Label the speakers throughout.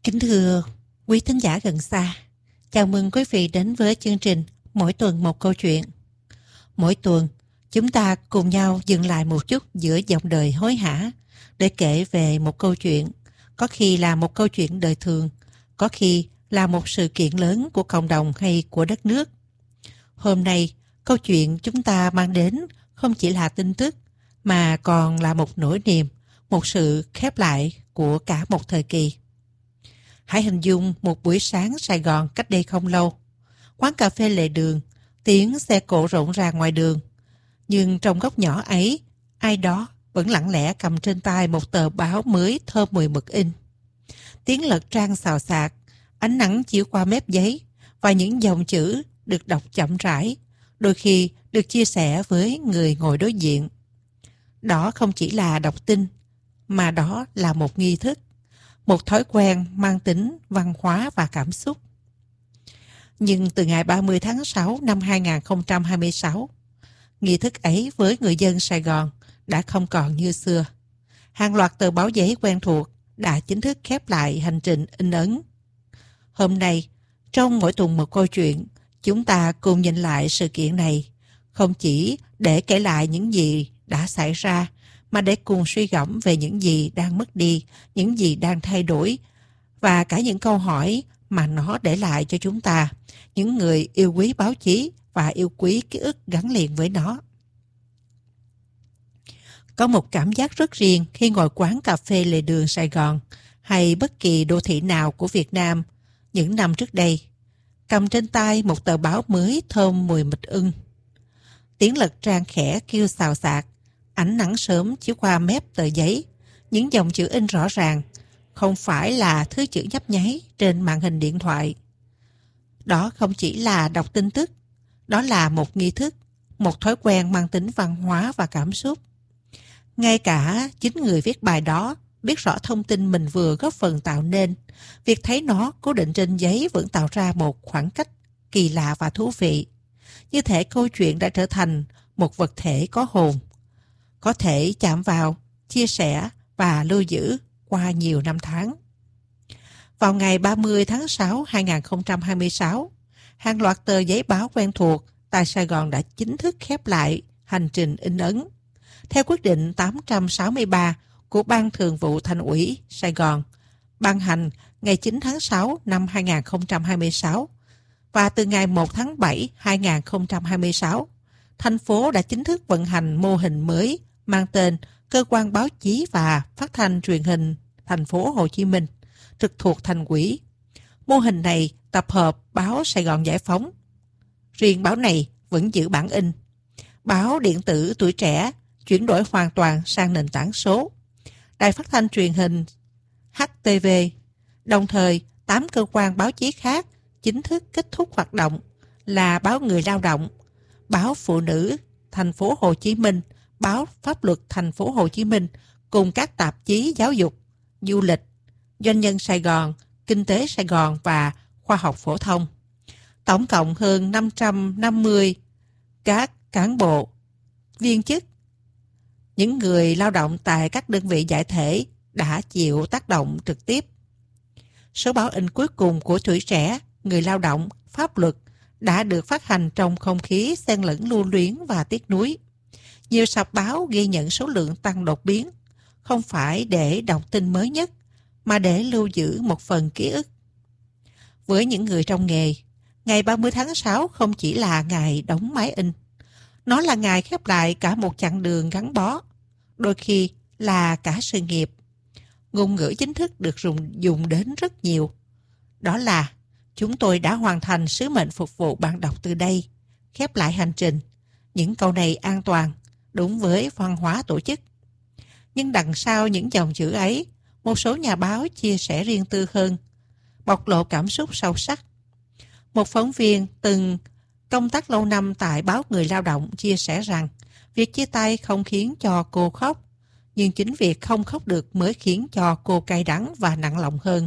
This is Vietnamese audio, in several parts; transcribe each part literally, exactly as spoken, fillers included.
Speaker 1: Kính thưa quý thính giả gần xa, chào mừng quý vị đến với chương trình Mỗi tuần một câu chuyện. Mỗi tuần, chúng ta cùng nhau dừng lại một chút giữa dòng đời hối hả để kể về một câu chuyện, có khi là một câu chuyện đời thường, có khi là một sự kiện lớn của cộng đồng hay của đất nước. Hôm nay, câu chuyện chúng ta mang đến không chỉ là tin tức, mà còn là một nỗi niềm, một sự khép lại của cả một thời kỳ. Hãy hình dung một buổi sáng Sài Gòn cách đây không lâu. Quán cà phê lề đường, tiếng xe cộ rộn ràng ngoài đường. Nhưng trong góc nhỏ ấy, ai đó vẫn lặng lẽ cầm trên tay một tờ báo mới thơm mùi mực in. Tiếng lật trang xào xạc, ánh nắng chiếu qua mép giấy và những dòng chữ được đọc chậm rãi, đôi khi được chia sẻ với người ngồi đối diện. Đó không chỉ là đọc tin, mà đó là một nghi thức, một thói quen mang tính văn hóa và cảm xúc. Nhưng từ ngày ba mươi tháng sáu năm hai nghìn không trăm hai mươi sáu, nghi thức ấy với người dân Sài Gòn đã không còn như xưa. Hàng loạt tờ báo giấy quen thuộc đã chính thức khép lại hành trình in ấn. Hôm nay, trong mỗi tuần một câu chuyện, chúng ta cùng nhìn lại sự kiện này, không chỉ để kể lại những gì đã xảy ra, mà để cùng suy gẫm về những gì đang mất đi, những gì đang thay đổi, và cả những câu hỏi mà nó để lại cho chúng ta, những người yêu quý báo chí và yêu quý ký ức gắn liền với nó. Có một cảm giác rất riêng khi ngồi quán cà phê lề đường Sài Gòn hay bất kỳ đô thị nào của Việt Nam những năm trước đây, cầm trên tay một tờ báo mới thơm mùi mật ưng. Tiếng lật trang khẽ kêu xào xạc, ánh nắng sớm chiếu qua mép tờ giấy, những dòng chữ in rõ ràng, không phải là thứ chữ nhấp nháy trên màn hình điện thoại. Đó không chỉ là đọc tin tức, đó là một nghi thức, một thói quen mang tính văn hóa và cảm xúc. Ngay cả chính người viết bài đó biết rõ thông tin mình vừa góp phần tạo nên, việc thấy nó cố định trên giấy vẫn tạo ra một khoảng cách kỳ lạ và thú vị. Như thể câu chuyện đã trở thành một vật thể có hồn, có thể chạm vào, chia sẻ và lưu giữ qua nhiều năm tháng. Vào ngày ba mươi tháng sáu năm hai nghìn không trăm hai mươi sáu, hàng loạt tờ giấy báo quen thuộc tại Sài Gòn đã chính thức khép lại hành trình in ấn. Theo quyết định tám trăm sáu mươi ba của Ban Thường vụ Thành ủy Sài Gòn, ban hành ngày chín tháng sáu năm hai nghìn không trăm hai mươi sáu, và từ ngày một tháng bảy năm hai nghìn không trăm hai mươi sáu, thành phố đã chính thức vận hành mô hình mới mang tên Cơ quan Báo chí và Phát thanh Truyền hình Thành phố Hồ Chí Minh, trực thuộc Thành ủy. Mô hình này tập hợp báo Sài Gòn Giải Phóng. Riêng báo này vẫn giữ bản in. Báo điện tử Tuổi Trẻ chuyển đổi hoàn toàn sang nền tảng số. Đài phát thanh truyền hình hát tê vê, đồng thời tám cơ quan báo chí khác chính thức kết thúc hoạt động là báo Người Lao động, báo Phụ nữ Thành phố Hồ Chí Minh, báo Pháp luật Thành phố Hồ Chí Minh cùng các tạp chí giáo dục, du lịch, Doanh nhân Sài Gòn, Kinh tế Sài Gòn và Khoa học phổ thông. Tổng cộng hơn năm trăm năm mươi các cán bộ, viên chức, những người lao động tại các đơn vị giải thể đã chịu tác động trực tiếp. Số báo in cuối cùng của Tuổi Trẻ, Người Lao động, Pháp luật đã được phát hành trong không khí xen lẫn lưu luyến và tiếc nuối. Nhiều sạp báo ghi nhận số lượng tăng đột biến, không phải để đọc tin mới nhất, mà để lưu giữ một phần ký ức. Với những người trong nghề, ngày ba mươi tháng sáu không chỉ là ngày đóng máy in. Nó là ngày khép lại cả một chặng đường gắn bó, đôi khi là cả sự nghiệp. Ngôn ngữ chính thức được dùng, dùng đến rất nhiều. Đó là, chúng tôi đã hoàn thành sứ mệnh phục vụ bạn đọc từ đây, khép lại hành trình. Những câu này an toàn, đúng với văn hóa tổ chức. Nhưng đằng sau những dòng chữ ấy, một số nhà báo chia sẻ riêng tư hơn, bộc lộ cảm xúc sâu sắc. Một phóng viên từng công tác lâu năm tại báo Người Lao động chia sẻ rằng việc chia tay không khiến cho cô khóc, nhưng chính việc không khóc được mới khiến cho cô cay đắng và nặng lòng hơn.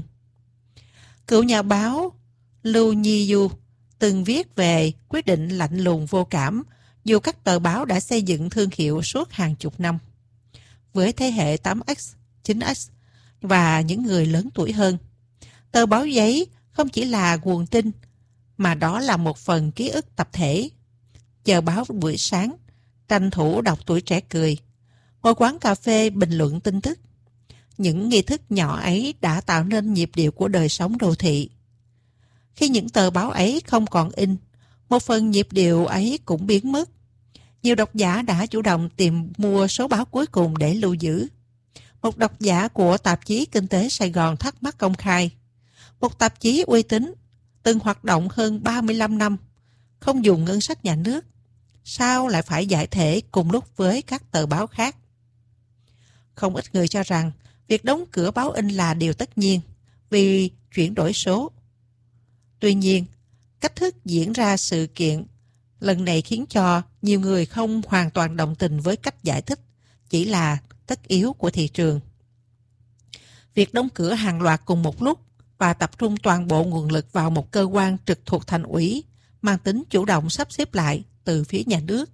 Speaker 1: Cựu nhà báo Lưu Nhi Du từng viết về quyết định lạnh lùng vô cảm dù các tờ báo đã xây dựng thương hiệu suốt hàng chục năm. Với thế hệ tám x, chín x và những người lớn tuổi hơn, tờ Tờ báo giấy không chỉ là nguồn tin, mà đó là một phần ký ức tập thể. Chờ báo buổi sáng, tranh thủ đọc Tuổi Trẻ cười, ngồi quán cà phê bình luận tin tức. Những nghi thức nhỏ ấy đã tạo nên nhịp điệu của đời sống đô thị. Khi những tờ báo ấy không còn in, một phần nhịp điệu ấy cũng biến mất. Nhiều độc giả đã chủ động tìm mua số báo cuối cùng để lưu giữ. Một độc giả của tạp chí Kinh tế Sài Gòn thắc mắc công khai. Một tạp chí uy tín, từng hoạt động hơn ba mươi lăm năm, không dùng ngân sách nhà nước, sao lại phải giải thể cùng lúc với các tờ báo khác? Không ít người cho rằng việc đóng cửa báo in là điều tất nhiên vì chuyển đổi số. Tuy nhiên, cách thức diễn ra sự kiện lần này khiến cho nhiều người không hoàn toàn đồng tình với cách giải thích, chỉ là tất yếu của thị trường. Việc đóng cửa hàng loạt cùng một lúc và tập trung toàn bộ nguồn lực vào một cơ quan trực thuộc thành ủy mang tính chủ động sắp xếp lại từ phía nhà nước.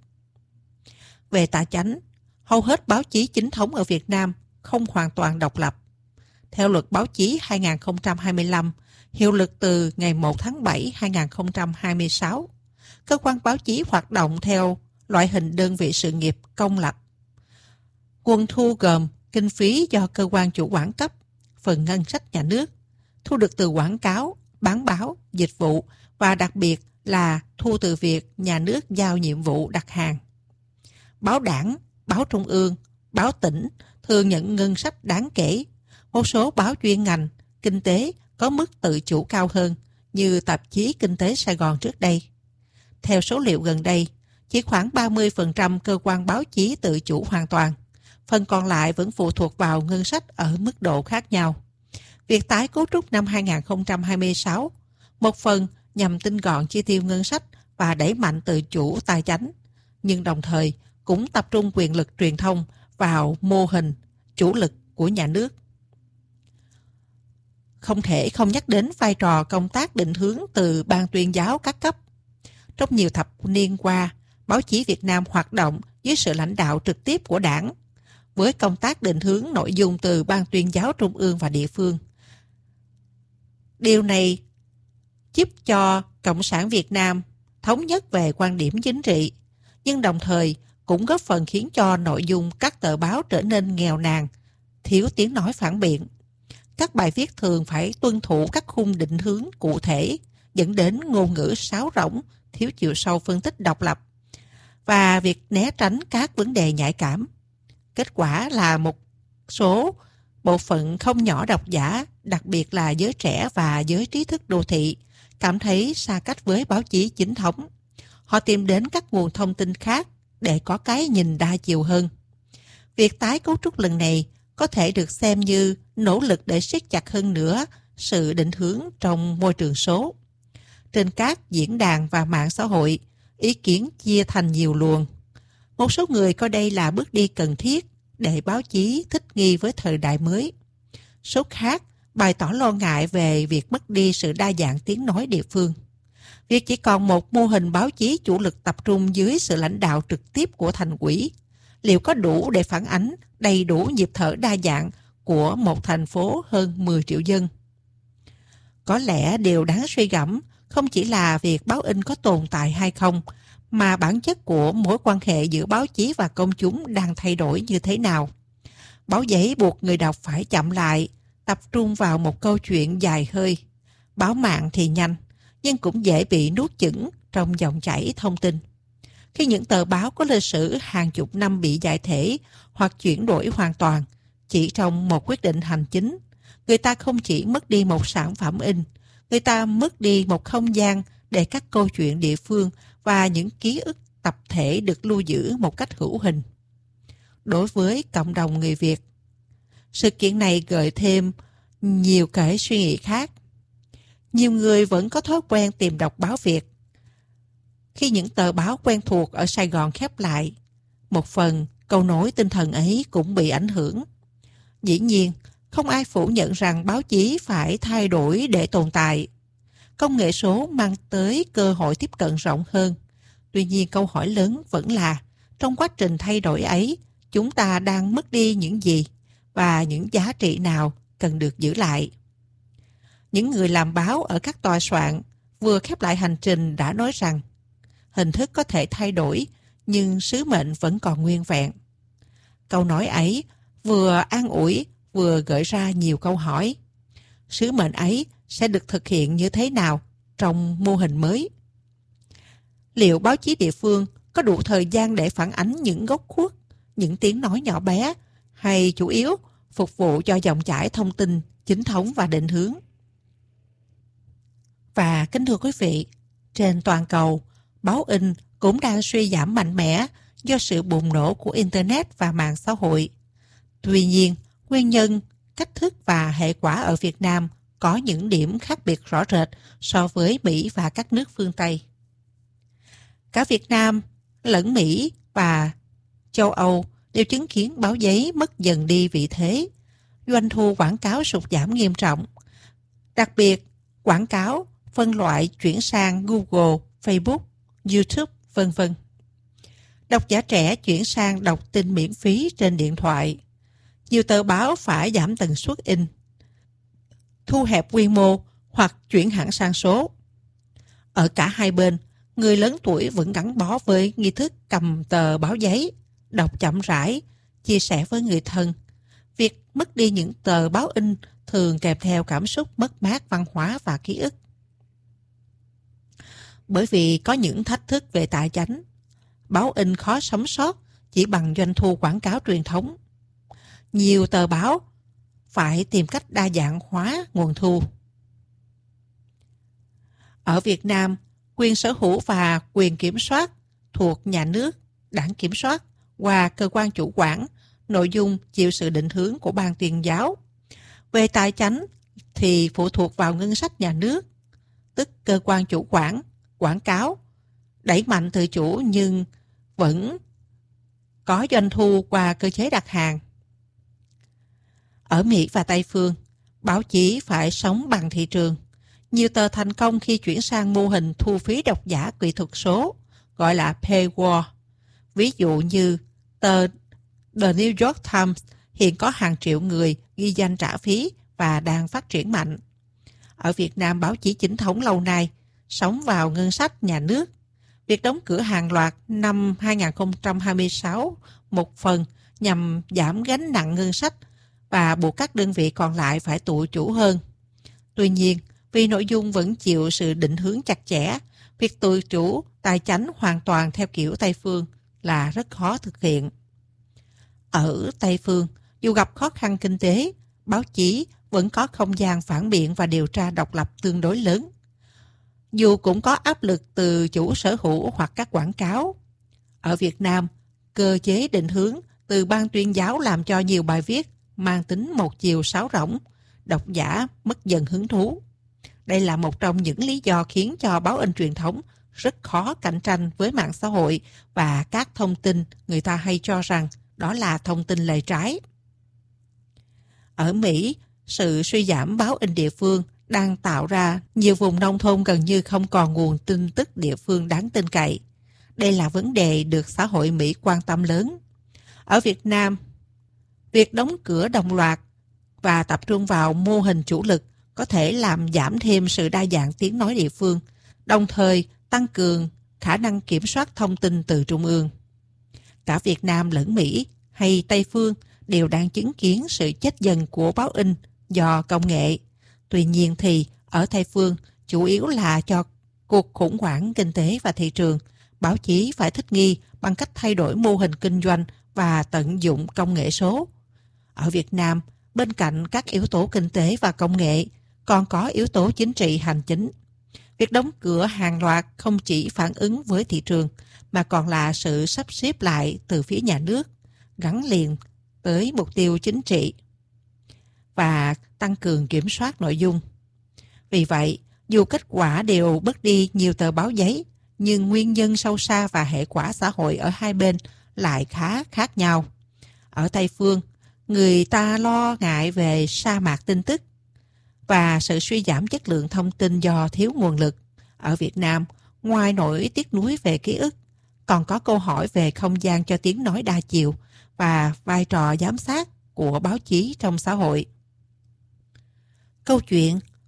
Speaker 1: Về tài chánh, hầu hết báo chí chính thống ở Việt Nam không hoàn toàn độc lập. Theo luật báo chí hai nghìn không trăm hai mươi lăm, hiệu lực từ ngày một tháng bảy năm hai nghìn không trăm hai mươi sáu, cơ quan báo chí hoạt động theo loại hình đơn vị sự nghiệp công lập. Nguồn thu gồm kinh phí do cơ quan chủ quản cấp, phần ngân sách nhà nước, thu được từ quảng cáo, bán báo, dịch vụ và đặc biệt là thu từ việc nhà nước giao nhiệm vụ đặt hàng. Báo đảng, báo trung ương, báo tỉnh thường nhận ngân sách đáng kể. Một số báo chuyên ngành, kinh tế có mức tự chủ cao hơn như tạp chí Kinh tế Sài Gòn trước đây. Theo số liệu gần đây, chỉ khoảng ba mươi phần trăm cơ quan báo chí tự chủ hoàn toàn. Phần còn lại vẫn phụ thuộc vào ngân sách ở mức độ khác nhau. Việc tái cấu trúc năm hai nghìn không trăm hai mươi sáu, một phần nhằm tinh gọn chi tiêu ngân sách và đẩy mạnh tự chủ tài chánh, nhưng đồng thời cũng tập trung quyền lực truyền thông vào mô hình chủ lực của nhà nước. Không thể không nhắc đến vai trò công tác định hướng từ ban tuyên giáo các cấp. Trong nhiều thập niên qua, báo chí Việt Nam hoạt động dưới sự lãnh đạo trực tiếp của Đảng, với công tác định hướng nội dung từ ban tuyên giáo trung ương và địa phương. Điều này giúp cho Cộng sản Việt Nam thống nhất về quan điểm chính trị, nhưng đồng thời cũng góp phần khiến cho nội dung các tờ báo trở nên nghèo nàn, thiếu tiếng nói phản biện. Các bài viết thường phải tuân thủ các khung định hướng cụ thể, dẫn đến ngôn ngữ sáo rỗng, thiếu chiều sâu phân tích độc lập, và việc né tránh các vấn đề nhạy cảm. Kết quả là một số bộ phận không nhỏ độc giả, đặc biệt là giới trẻ và giới trí thức đô thị, cảm thấy xa cách với báo chí chính thống. Họ tìm đến các nguồn thông tin khác để có cái nhìn đa chiều hơn. Việc tái cấu trúc lần này có thể được xem như nỗ lực để siết chặt hơn nữa sự định hướng trong môi trường số. Trên các diễn đàn và mạng xã hội, ý kiến chia thành nhiều luồng. Một số người coi đây là bước đi cần thiết để báo chí thích nghi với thời đại mới. Số khác bày tỏ lo ngại về việc mất đi sự đa dạng tiếng nói địa phương. Việc chỉ còn một mô hình báo chí chủ lực tập trung dưới sự lãnh đạo trực tiếp của thành ủy, liệu có đủ để phản ánh đầy đủ nhịp thở đa dạng của một thành phố hơn mười triệu dân? Có lẽ điều đáng suy gẫm không chỉ là việc báo in có tồn tại hay không, mà bản chất của mối quan hệ giữa báo chí và công chúng đang thay đổi như thế nào. Báo giấy buộc người đọc phải chậm lại, tập trung vào một câu chuyện dài hơi. Báo mạng thì nhanh, nhưng cũng dễ bị nuốt chửng trong dòng chảy thông tin. Khi những tờ báo có lịch sử hàng chục năm bị giải thể hoặc chuyển đổi hoàn toàn, chỉ trong một quyết định hành chính, người ta không chỉ mất đi một sản phẩm in, người ta mất đi một không gian để các câu chuyện địa phương và những ký ức tập thể được lưu giữ một cách hữu hình. Đối với cộng đồng người Việt, sự kiện này gợi thêm nhiều cái suy nghĩ khác. Nhiều người vẫn có thói quen tìm đọc báo Việt. Khi những tờ báo quen thuộc ở Sài Gòn khép lại, một phần câu nối tinh thần ấy cũng bị ảnh hưởng. Dĩ nhiên, không ai phủ nhận rằng báo chí phải thay đổi để tồn tại. Công nghệ số mang tới cơ hội tiếp cận rộng hơn. Tuy nhiên, câu hỏi lớn vẫn là, trong quá trình thay đổi ấy, chúng ta đang mất đi những gì và những giá trị nào cần được giữ lại? những người làm báo ở các tòa soạn vừa khép lại hành trình đã nói rằng hình thức có thể thay đổi nhưng sứ mệnh vẫn còn nguyên vẹn. Câu nói ấy vừa an ủi vừa gợi ra nhiều câu hỏi. Sứ mệnh ấy sẽ được thực hiện như thế nào trong mô hình mới? Liệu báo chí địa phương có đủ thời gian để phản ánh những góc khuất, những tiếng nói nhỏ bé, hay chủ yếu phục vụ cho dòng chảy thông tin chính thống và định hướng? Và kính thưa quý vị, trên toàn cầu, báo in cũng đang suy giảm mạnh mẽ do sự bùng nổ của Internet và mạng xã hội. Tuy nhiên, nguyên nhân, cách thức và hệ quả ở Việt Nam có những điểm khác biệt rõ rệt so với Mỹ và các nước phương Tây. Cả Việt Nam, lẫn Mỹ và châu Âu đều chứng kiến báo giấy mất dần đi vị thế. Doanh thu quảng cáo sụt giảm nghiêm trọng. Đặc biệt, quảng cáo phân loại chuyển sang Google, Facebook, YouTube, vân vân. Độc giả trẻ chuyển sang đọc tin miễn phí trên điện thoại. Nhiều tờ báo phải giảm tần suất in, thu hẹp quy mô hoặc chuyển hẳn sang số. Ở cả hai bên, người lớn tuổi vẫn gắn bó với nghi thức cầm tờ báo giấy, đọc chậm rãi, chia sẻ với người thân. Việc mất đi những tờ báo in thường kèm theo cảm xúc mất mát văn hóa và ký ức. Bởi vì có những thách thức về tài chánh, báo in khó sống sót chỉ bằng doanh thu quảng cáo truyền thống. Nhiều tờ báo phải tìm cách đa dạng hóa nguồn thu. Ở Việt Nam, quyền sở hữu và quyền kiểm soát thuộc nhà nước, đảng kiểm soát và cơ quan chủ quản, nội dung chịu sự định hướng của ban tuyên giáo. Về tài chánh thì phụ thuộc vào ngân sách nhà nước, tức cơ quan chủ quản, quảng cáo, đẩy mạnh tự chủ nhưng vẫn có doanh thu qua cơ chế đặt hàng. Ở Mỹ và Tây Phương, báo chí phải sống bằng thị trường. Nhiều tờ thành công khi chuyển sang mô hình thu phí độc giả kỹ thuật số, gọi là paywall. Ví dụ như tờ The New York Times hiện có hàng triệu người ghi danh trả phí và đang phát triển mạnh. Ở Việt Nam, báo chí chính thống lâu nay sống vào ngân sách nhà nước. Việc đóng cửa hàng loạt năm hai không hai sáu một phần nhằm giảm gánh nặng ngân sách và buộc các đơn vị còn lại phải tự chủ hơn. Tuy nhiên, vì nội dung vẫn chịu sự định hướng chặt chẽ, việc tự chủ tài chánh hoàn toàn theo kiểu Tây Phương là rất khó thực hiện. Ở Tây Phương, dù gặp khó khăn kinh tế, báo chí vẫn có không gian phản biện và điều tra độc lập tương đối lớn. Dù cũng có áp lực từ chủ sở hữu hoặc các quảng cáo. Ở Việt Nam, cơ chế định hướng từ ban tuyên giáo làm cho nhiều bài viết mang tính một chiều sáo rỗng, độc giả mất dần hứng thú. Đây là một trong những lý do khiến cho báo in truyền thống rất khó cạnh tranh với mạng xã hội và các thông tin người ta hay cho rằng đó là thông tin lề trái. Ở Mỹ, sự suy giảm báo in địa phương đang tạo ra nhiều vùng nông thôn gần như không còn nguồn tin tức địa phương đáng tin cậy. Đây là vấn đề được xã hội Mỹ quan tâm lớn. Ở Việt Nam, việc đóng cửa đồng loạt và tập trung vào mô hình chủ lực có thể làm giảm thêm sự đa dạng tiếng nói địa phương, đồng thời tăng cường khả năng kiểm soát thông tin từ trung ương. Cả Việt Nam lẫn Mỹ hay Tây Phương đều đang chứng kiến sự chết dần của báo in do công nghệ. Tuy nhiên thì ở Tây Phương, chủ yếu là cho cuộc khủng hoảng kinh tế và thị trường, báo chí phải thích nghi bằng cách thay đổi mô hình kinh doanh và tận dụng công nghệ số. Ở Việt Nam, bên cạnh các yếu tố kinh tế và công nghệ, còn có yếu tố chính trị hành chính. Việc đóng cửa hàng loạt không chỉ phản ứng với thị trường, mà còn là sự sắp xếp lại từ phía nhà nước, gắn liền tới mục tiêu chính trị và tăng cường kiểm soát nội dung. Vì vậy, dù kết quả đều bớt đi nhiều tờ báo giấy, nhưng nguyên nhân sâu xa và hệ quả xã hội ở hai bên lại khá khác nhau. Ở Tây Phương, người ta lo ngại về sa mạc tin tức và sự suy giảm chất lượng thông tin do thiếu nguồn lực. Ở Việt Nam, ngoài nỗi tiếc nuối về ký ức, còn có câu hỏi về không gian cho tiếng nói đa chiều và vai trò giám sát của báo chí trong xã hội. Câu chuyện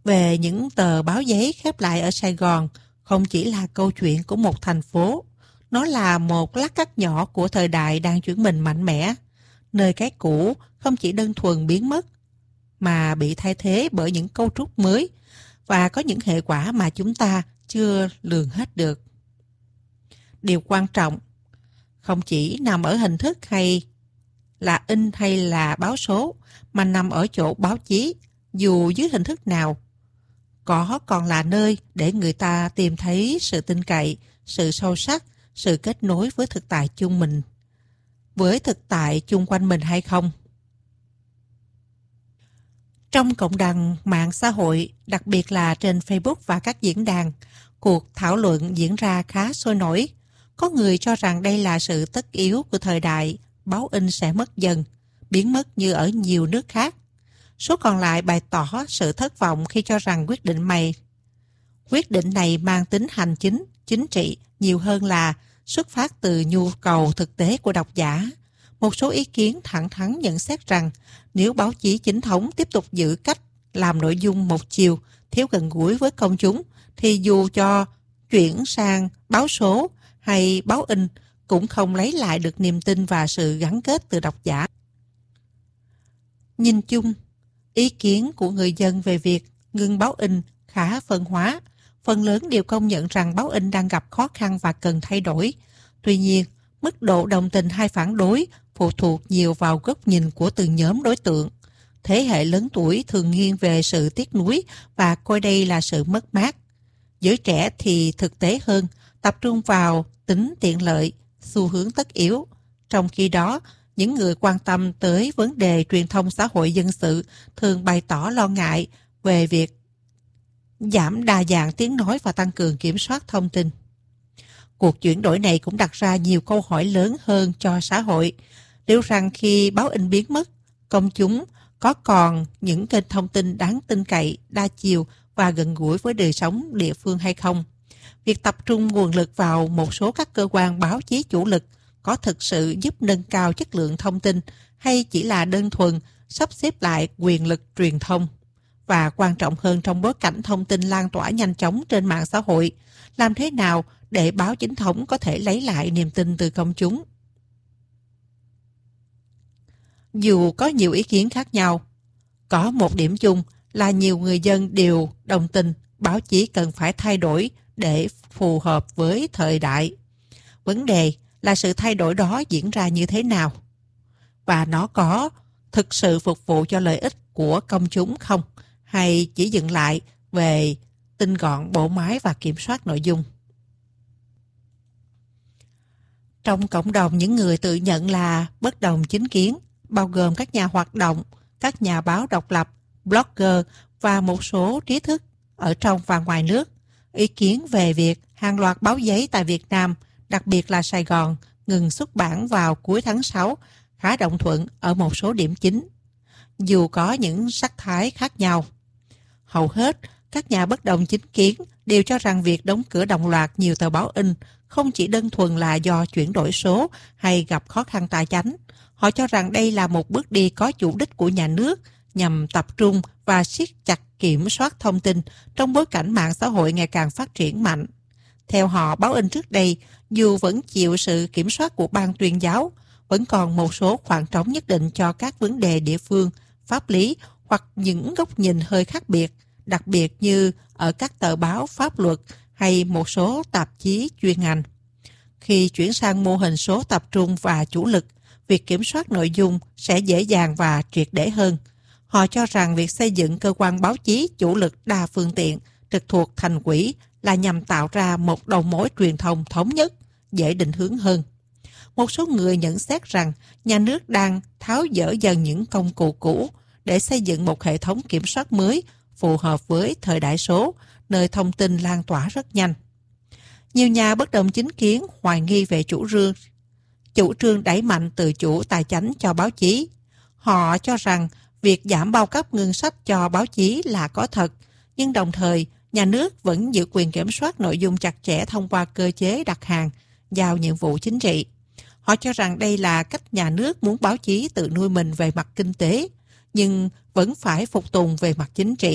Speaker 1: về những tờ báo giấy khép lại ở Sài Gòn không chỉ là câu chuyện của một thành phố, nó là một lát cắt nhỏ của thời đại đang chuyển mình mạnh mẽ, nơi cái cũ không chỉ đơn thuần biến mất, mà bị thay thế bởi những cấu trúc mới và có những hệ quả mà chúng ta chưa lường hết được. Điều quan trọng không chỉ nằm ở hình thức hay là in hay là báo số, mà nằm ở chỗ báo chí, dù dưới hình thức nào, có còn là nơi để người ta tìm thấy sự tin cậy, sự sâu sắc, sự kết nối với thực tại chung mình, với thực tại chung quanh mình hay không? Trong cộng đồng mạng xã hội, đặc biệt là trên Facebook và các diễn đàn, cuộc thảo luận diễn ra khá sôi nổi. Có người cho rằng đây là sự tất yếu của thời đại, báo in sẽ mất dần, biến mất như ở nhiều nước khác. Số còn lại bày tỏ sự thất vọng khi cho rằng quyết định này, quyết định này mang tính hành chính, chính trị nhiều hơn là xuất phát từ nhu cầu thực tế của độc giả. Một số ý kiến thẳng thắn nhận xét rằng nếu báo chí chính thống tiếp tục giữ cách làm nội dung một chiều, thiếu gần gũi với công chúng, thì dù cho chuyển sang báo số hay báo in cũng không lấy lại được niềm tin và sự gắn kết từ độc giả. Nhìn chung, ý kiến của người dân về việc ngừng báo in khá phân hóa. Phần lớn đều công nhận rằng báo in đang gặp khó khăn và cần thay đổi. Tuy nhiên, mức độ đồng tình hay phản đối phụ thuộc nhiều vào góc nhìn của từng nhóm đối tượng. Thế hệ lớn tuổi thường nghiêng về sự tiếc nuối và coi đây là sự mất mát. Giới trẻ thì thực tế hơn, tập trung vào tính tiện lợi, xu hướng tất yếu. Trong khi đó, những người quan tâm tới vấn đề truyền thông xã hội dân sự thường bày tỏ lo ngại về việc giảm đa dạng tiếng nói và tăng cường kiểm soát thông tin. Cuộc chuyển đổi này cũng đặt ra nhiều câu hỏi lớn hơn cho xã hội. Liệu rằng khi báo in biến mất, công chúng có còn những kênh thông tin đáng tin cậy, đa chiều và gần gũi với đời sống địa phương hay không? Việc tập trung nguồn lực vào một số các cơ quan báo chí chủ lực có thực sự giúp nâng cao chất lượng thông tin hay chỉ là đơn thuần sắp xếp lại quyền lực truyền thông? Và quan trọng hơn, trong bối cảnh thông tin lan tỏa nhanh chóng trên mạng xã hội, làm thế nào để báo chính thống có thể lấy lại niềm tin từ công chúng? Dù có nhiều ý kiến khác nhau, có một điểm chung là nhiều người dân đều đồng tình báo chí cần phải thay đổi để phù hợp với thời đại. Vấn đề là sự thay đổi đó diễn ra như thế nào? Và nó có thực sự phục vụ cho lợi ích của công chúng không? Hay chỉ dừng lại về tinh gọn bộ máy và kiểm soát nội dung? Trong cộng đồng những người tự nhận là bất đồng chính kiến, bao gồm các nhà hoạt động, các nhà báo độc lập, blogger và một số trí thức ở trong và ngoài nước, ý kiến về việc hàng loạt báo giấy tại Việt Nam, đặc biệt là Sài Gòn, ngừng xuất bản vào cuối tháng sáu, khá đồng thuận ở một số điểm chính, dù có những sắc thái khác nhau. Hầu hết, các nhà bất đồng chính kiến đều cho rằng việc đóng cửa đồng loạt nhiều tờ báo in không chỉ đơn thuần là do chuyển đổi số hay gặp khó khăn tài chánh. Họ cho rằng đây là một bước đi có chủ đích của nhà nước nhằm tập trung và siết chặt kiểm soát thông tin trong bối cảnh mạng xã hội ngày càng phát triển mạnh. Theo họ, báo in trước đây, dù vẫn chịu sự kiểm soát của ban tuyên giáo, vẫn còn một số khoảng trống nhất định cho các vấn đề địa phương, pháp lý hoặc những góc nhìn hơi khác biệt, đặc biệt như ở các tờ báo pháp luật hay một số tạp chí chuyên ngành. Khi chuyển sang mô hình số tập trung và chủ lực, việc kiểm soát nội dung sẽ dễ dàng và triệt để hơn. Họ cho rằng việc xây dựng cơ quan báo chí chủ lực đa phương tiện trực thuộc thành ủy là nhằm tạo ra một đầu mối truyền thông thống nhất, dễ định hướng hơn. Một số người nhận xét rằng nhà nước đang tháo dỡ dần những công cụ cũ để xây dựng một hệ thống kiểm soát mới phù hợp với thời đại số, nơi thông tin lan tỏa rất nhanh. Nhiều nhà bất đồng chính kiến hoài nghi về chủ trương, chủ trương đẩy mạnh tự chủ tài chánh cho báo chí. Họ cho rằng việc giảm bao cấp ngân sách cho báo chí là có thật, nhưng đồng thời nhà nước vẫn giữ quyền kiểm soát nội dung chặt chẽ thông qua cơ chế đặt hàng, giao nhiệm vụ chính trị. Họ cho rằng đây là cách nhà nước muốn báo chí tự nuôi mình về mặt kinh tế, nhưng vẫn phải phục tùng về mặt chính trị.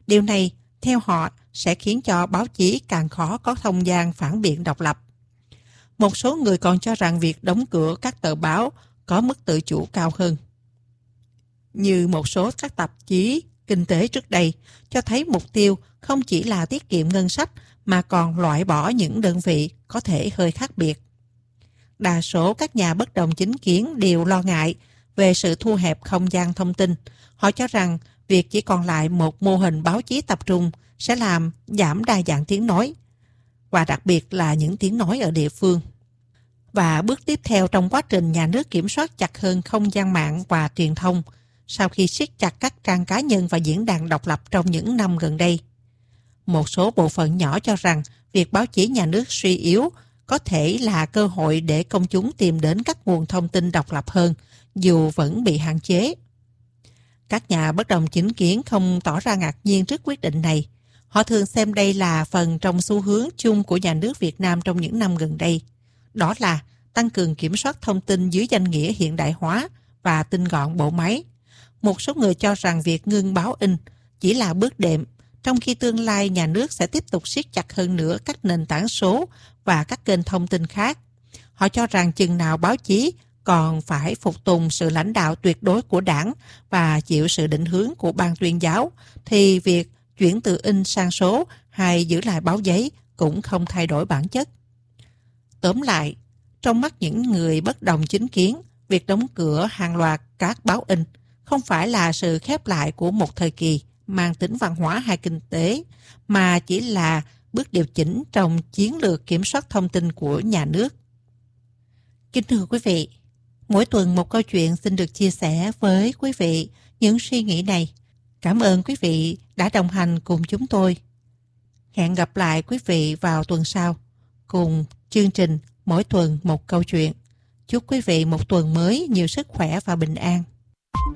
Speaker 1: Điều này, theo họ, sẽ khiến cho báo chí càng khó có không gian phản biện độc lập. Một số người còn cho rằng việc đóng cửa các tờ báo có mức tự chủ cao hơn. Như một số các tạp chí kinh tế trước đây, cho thấy mục tiêu không chỉ là tiết kiệm ngân sách mà còn loại bỏ những đơn vị có thể hơi khác biệt. Đa số các nhà bất đồng chính kiến đều lo ngại về sự thu hẹp không gian thông tin. Họ cho rằng việc chỉ còn lại một mô hình báo chí tập trung sẽ làm giảm đa dạng tiếng nói, và đặc biệt là những tiếng nói ở địa phương. Và bước tiếp theo trong quá trình nhà nước kiểm soát chặt hơn không gian mạng và truyền thông, sau khi siết chặt các trang cá nhân và diễn đàn độc lập trong những năm gần đây. Một số bộ phận nhỏ cho rằng việc báo chí nhà nước suy yếu có thể là cơ hội để công chúng tìm đến các nguồn thông tin độc lập hơn, dù vẫn bị hạn chế. Các nhà bất đồng chính kiến không tỏ ra ngạc nhiên trước quyết định này. Họ thường xem đây là phần trong xu hướng chung của nhà nước Việt Nam trong những năm gần đây. Đó là tăng cường kiểm soát thông tin dưới danh nghĩa hiện đại hóa và tinh gọn bộ máy. Một số người cho rằng việc ngưng báo in chỉ là bước đệm, trong khi tương lai nhà nước sẽ tiếp tục siết chặt hơn nữa các nền tảng số và các kênh thông tin khác. Họ cho rằng chừng nào báo chí còn phải phục tùng sự lãnh đạo tuyệt đối của đảng và chịu sự định hướng của ban tuyên giáo, thì việc chuyển từ in sang số hay giữ lại báo giấy cũng không thay đổi bản chất. Tóm lại, trong mắt những người bất đồng chính kiến, việc đóng cửa hàng loạt các báo in không phải là sự khép lại của một thời kỳ mang tính văn hóa hay kinh tế, mà chỉ là bước điều chỉnh trong chiến lược kiểm soát thông tin của nhà nước. Kính thưa quý vị, mỗi tuần một câu chuyện xin được chia sẻ với quý vị những suy nghĩ này. Cảm ơn quý vị đã đồng hành cùng chúng tôi. Hẹn gặp lại quý vị vào tuần sau cùng chương trình Mỗi tuần một câu chuyện. Chúc quý vị một tuần mới nhiều sức khỏe và bình an.